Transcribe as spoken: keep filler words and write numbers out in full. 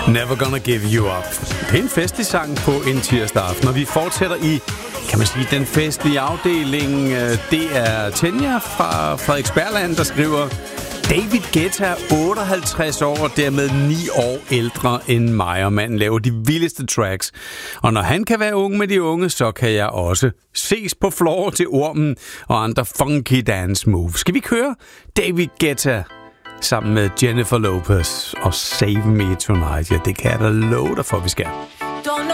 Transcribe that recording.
Never Gonna Give You Up. Det er en festlig sang på en tirsdag aften, og vi fortsætter i, kan man sige, den festlige afdeling. Det er Tanja fra Frederiksbergland, der skriver: David Guetta er otteoghalvtreds år og dermed ni år ældre end mig, og manden laver de vildeste tracks. Og når han kan være ung med de unge, så kan jeg også ses på floor til Ormen og andre funky dance moves. Skal vi køre David Guetta sammen med Jennifer Lopez og Save Me Tonight? Ja, det kan jeg da love dig for, vi skal. Don't